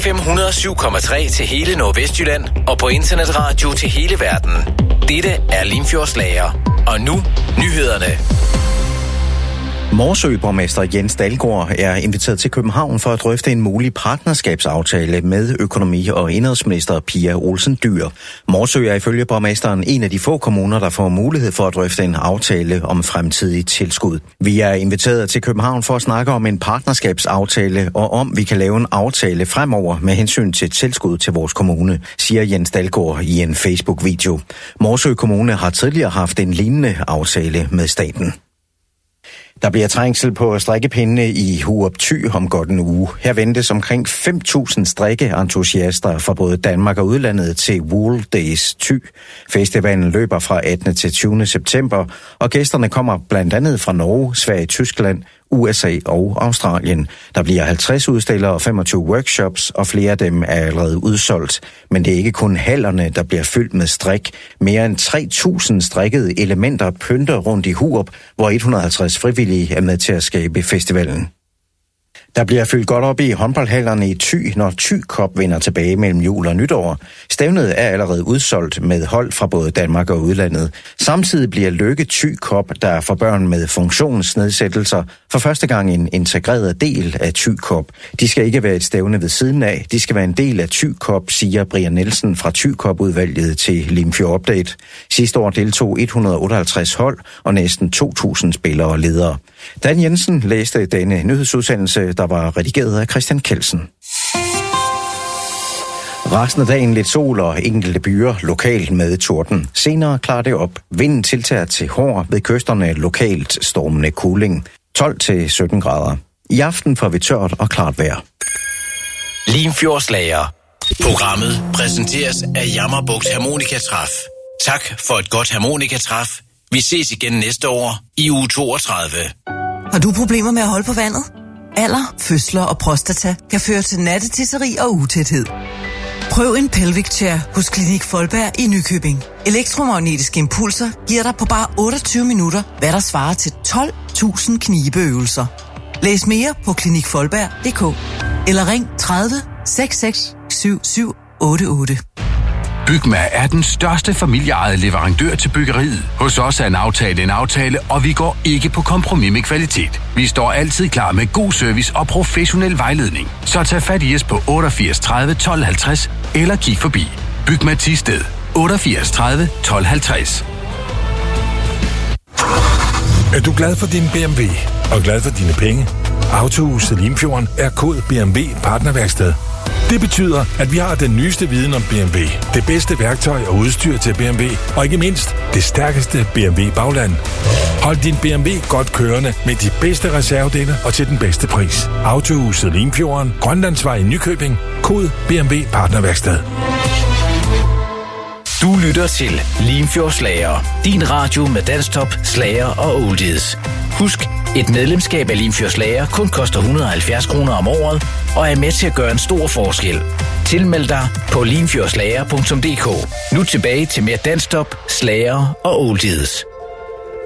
FM 107,3 til hele Nordvestjylland og på internetradio til hele verden. Dette er Limfjordslager. Og nu nyhederne. Morsø-borgmester Jens Dalgaard er inviteret til København for at drøfte en mulig partnerskabsaftale med økonomi- og indenrigsminister Pia Olsen Dyhr. Morsø er ifølge borgmesteren en af de få kommuner, der får mulighed for at drøfte en aftale om fremtidig tilskud. Vi er inviteret til København for at snakke om en partnerskabsaftale og om vi kan lave en aftale fremover med hensyn til tilskud til vores kommune, siger Jens Dalgaard i en Facebook-video. Morsø Kommune har tidligere haft en lignende aftale med staten. Der bliver trængsel på strikkepindene i Hurup Thy om godt en uge. Her ventes omkring 5.000 strikkeentusiaster fra både Danmark og udlandet til Wool Days Thy. Festivalen løber fra 18. til 20. september, og gæsterne kommer blandt andet fra Norge, Sverige, Tyskland, USA og Australien. Der bliver 50 udstillere og 25 workshops, og flere af dem er allerede udsolgt. Men det er ikke kun hallerne, der bliver fyldt med strik. Mere end 3.000 strikkede elementer pynter rundt i Hurup, hvor 150 frivillige er med til at skabe festivalen. Der bliver fyldt godt op i håndboldhallerne i Thy, når Thy Cup vender tilbage mellem jul og nytår. Stævnet er allerede udsolgt med hold fra både Danmark og udlandet. Samtidig bliver Lykke Thy Cup, der er for børn med funktionsnedsættelser, for første gang en integreret del af Thy Cup. De skal ikke være et stævne ved siden af, de skal være en del af Thy Cup, siger Brian Nielsen fra Thy Cup-udvalget til Limfjord Update. Sidste år deltog 158 hold og næsten 2.000 spillere og ledere. Dan Jensen læste denne nyhedsudsendelse, der var redigeret af Christian Kelsen. Resten af dagen lidt sol og enkelte byer lokalt med torden. Senere klarer det op. Vinden tiltager til hård, ved kysterne lokalt stormende kuling. 12-17 grader. I aften får vi tørt og klart vejr. Limfjordslager. Programmet præsenteres af Jammerbugt Harmonikatræf. Tak for et godt harmonikatræf. Vi ses igen næste år i uge 32. Har du problemer med at holde på vandet? Alder, fødsler og prostata kan føre til nattetisseri og utæthed. Prøv en Pelvic Chair hos Klinik Folberg i Nykøbing. Elektromagnetiske impulser giver dig på bare 28 minutter, hvad der svarer til 12.000 knibeøvelser. Læs mere på klinikfolberg.dk eller ring 30 66 77 88. Bygma er den største familieejede leverandør til byggeriet. Hos os er en aftale, og vi går ikke på kompromis med kvalitet. Vi står altid klar med god service og professionel vejledning. Så tag fat i os på 88 30 12 50 eller kig forbi. Bygma Thisted 88 30 12 50. Er du glad for din BMW og glad for dine penge? Autohuset Limfjorden er kod BMW partnerværksted. Det betyder, at vi har den nyeste viden om BMW, det bedste værktøj og udstyr til BMW, og ikke mindst det stærkeste BMW-bagland. Hold din BMW godt kørende med de bedste reservedele og til den bedste pris. Autohuset Limfjorden, Grønlandsvej i Nykøbing, kod BMW partnerværksted. Du lytter til Limfjordslager. Din radio med danstop, slager og oldies. Husk, et medlemskab af Limfjordslager kun koster 170 kroner om året og er med til at gøre en stor forskel. Tilmeld dig på limfjordslager.dk. Nu tilbage til mere danstop, slager og oldies.